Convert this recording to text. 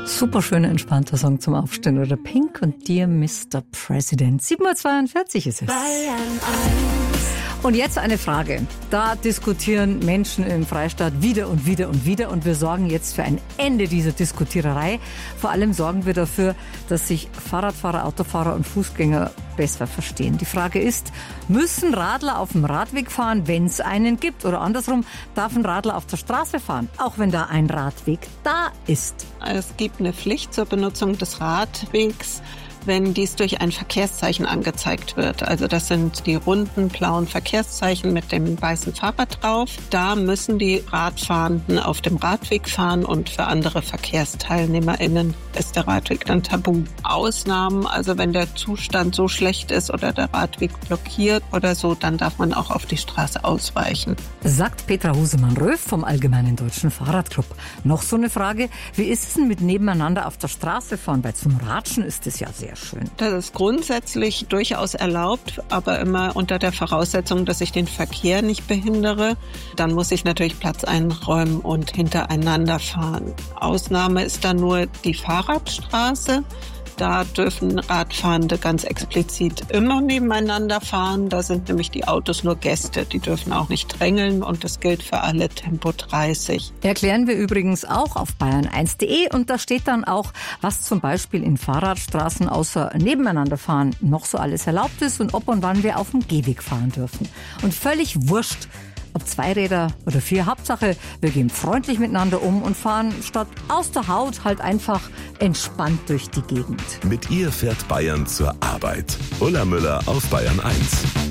Super schöner, entspannter Song zum Aufstehen. Oder Pink und Dear Mr. President. 7:42 Uhr ist es. Und jetzt eine Frage. Da diskutieren Menschen im Freistaat wieder und wieder und wieder. Und wir sorgen jetzt für ein Ende dieser Diskutiererei. Vor allem sorgen wir dafür, dass sich Fahrradfahrer, Autofahrer und Fußgänger besser verstehen. Die Frage ist, müssen Radler auf dem Radweg fahren, wenn es einen gibt? Oder andersrum, darf ein Radler auf der Straße fahren, auch wenn da ein Radweg da ist? Es gibt eine Pflicht zur Benutzung des Radwegs, wenn dies durch ein Verkehrszeichen angezeigt wird. Also das sind die runden, blauen Verkehrszeichen mit dem weißen Fahrrad drauf. Da müssen die Radfahrenden auf dem Radweg fahren und für andere VerkehrsteilnehmerInnen ist der Radweg dann tabu. Ausnahmen, also wenn der Zustand so schlecht ist oder der Radweg blockiert oder so, dann darf man auch auf die Straße ausweichen. Sagt Petra Husemann-Röf vom Allgemeinen Deutschen Fahrradclub. Noch so eine Frage, wie ist es denn mit nebeneinander auf der Straße fahren? Weil zum Ratschen ist es ja sehr schön. Das ist grundsätzlich durchaus erlaubt, aber immer unter der Voraussetzung, dass ich den Verkehr nicht behindere. Dann muss ich natürlich Platz einräumen und hintereinander fahren. Ausnahme ist dann nur die Fahrradstraße. Da dürfen Radfahrende ganz explizit immer nebeneinander fahren. Da sind nämlich die Autos nur Gäste. Die dürfen auch nicht drängeln und das gilt für alle Tempo 30. Erklären wir übrigens auch auf bayern1.de und da steht dann auch, was zum Beispiel in Fahrradstraßen außer nebeneinander fahren noch so alles erlaubt ist und ob und wann wir auf dem Gehweg fahren dürfen. Und völlig wurscht, ob Zweiräder oder 4, Hauptsache, wir gehen freundlich miteinander um und fahren statt aus der Haut halt einfach entspannt durch die Gegend. Mit ihr fährt Bayern zur Arbeit. Ulla Müller auf Bayern 1.